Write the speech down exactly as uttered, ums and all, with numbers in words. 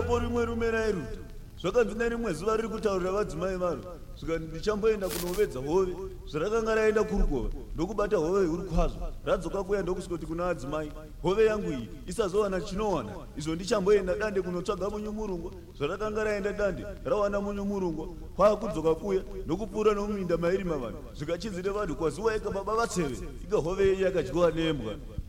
raivapo rimwe rume rairuta zvakanzi nerimwe zuva riri kutaurira vadzimai varo zvikati ndichamboenda kunovedza hove zvarakanga raenda kurukova ndokubata hove huru kwazvo radzoka kuya ndokusvikoti kuna adzimai hove yangu iyi isazowana chinowana izvo ndichamboenda dande kunotsvaga munyumurungwa zvarakanga raenda dande rawana munyumurungwa kwaakudzoka kuya ndokupfuura nomuminda mairi mavanhu zvikachizire vanhu kwaziwa ika baba vatseve ika hove iyi yakadyiwa nembwa